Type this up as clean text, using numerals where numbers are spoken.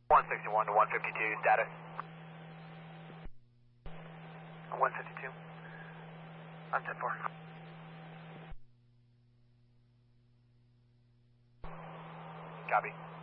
161 to 152, status. 152. I'm 10-4. Copy.